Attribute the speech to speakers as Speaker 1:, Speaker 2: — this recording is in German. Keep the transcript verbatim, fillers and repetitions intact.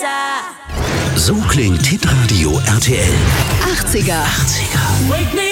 Speaker 1: besser.
Speaker 2: So klingt Hitradio R T L.
Speaker 3: achtziger.
Speaker 2: achtziger.
Speaker 1: Wake me